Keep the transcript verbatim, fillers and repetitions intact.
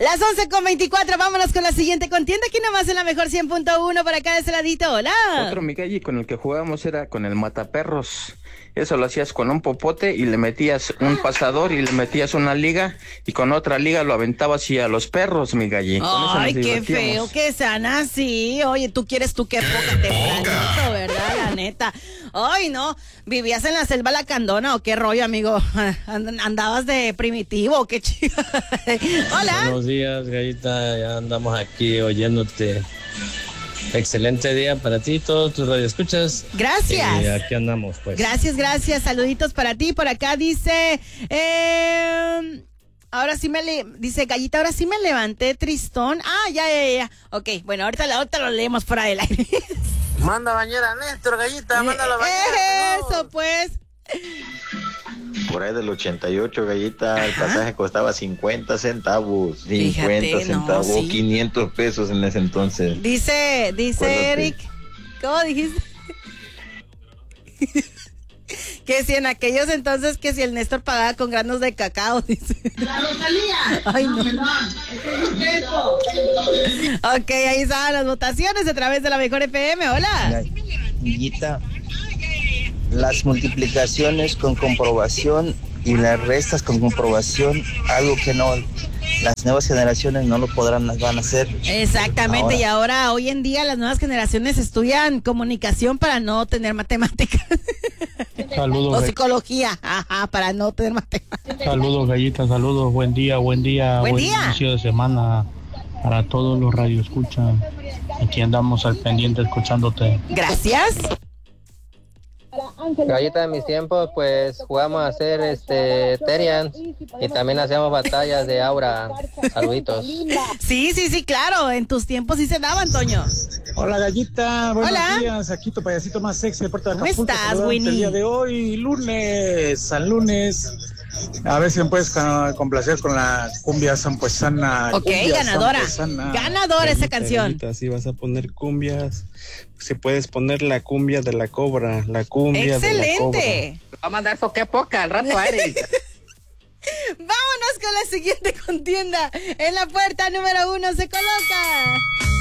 Las once con veinticuatro, vámonos con la siguiente contienda. Aquí nomás en la mejor cien punto uno, por acá de ese ladito. Hola. Otro Miguel con el que jugábamos era con el mataperros. Eso lo hacías con un popote y le metías un pasador y le metías una liga y con otra liga lo aventabas y a los perros, mi galli. Ay, qué feo que sean así. Oye, tú quieres tú que poca tempranito, ¿verdad? La neta. Ay, no. ¿Vivías en la selva lacandona o qué rollo, amigo? ¿Andabas de primitivo o qué chido? Hola. Buenos días, gallita. Ya andamos aquí oyéndote. Excelente día para ti, todos tus radioescuchas. Gracias. Y aquí andamos, pues. Gracias, gracias. Saluditos para ti. Por acá dice, eh, ahora sí me le, dice Gallita, ahora sí me levanté tristón. Ah, ya, ya, ya. Ok, bueno, ahorita, ahorita lo leemos fuera del aire. Manda bañera a Néstor, Gallita, mándalo a bañar. Eso, pues. Por ahí del ochenta y ocho, Gallita, el Ajá. pasaje costaba cincuenta centavos. cincuenta Fíjate, no, centavos, sí. quinientos pesos en ese entonces. Dice, dice Acuérdate. Eric, ¿cómo dijiste? Que si en aquellos entonces, que si el Néstor pagaba con granos de cacao, dice. ¡La Rosalía! Ay, no. No, perdón, ese es un queso. Ok, ahí estaban las votaciones a través de la Mejor F M. Hola. Gallita, las multiplicaciones con comprobación y las restas con comprobación, algo que no, las nuevas generaciones no lo podrán, van a hacer. Exactamente, Ahora. y ahora, hoy en día, las nuevas generaciones estudian comunicación para no tener matemáticas. Saludos. O psicología, ajá, para no tener matemáticas. Saludos, Gallita, saludos. Buen día, buen día. Buen buen día. inicio de semana para todos los radioescuchas. Aquí andamos al pendiente escuchándote. Gracias. Gallita, de mis tiempos, pues jugamos a hacer este Terian y también hacíamos batallas de aura. Saluditos. Sí, sí, sí, claro, en tus tiempos sí se daba, Antonio. Hola, Gallita, buenos Hola. días, aquí tu payasito más sexy de Puerto de ¿Cómo Acapulco. estás, saludándote Winnie? el día de hoy, lunes, San Lunes. A ver si me puedes ca- complacer con la cumbia sampuesana. Ok, cumbia ganadora. sampuesana. Ganadora esa Gallita, canción. Gallita, si vas a poner cumbias, si puedes poner la cumbia de la cobra, la cumbia de la cobra. Excelente. Va a mandar eso que poca al rato, Eric. Vámonos con la siguiente contienda. En la puerta número uno se coloca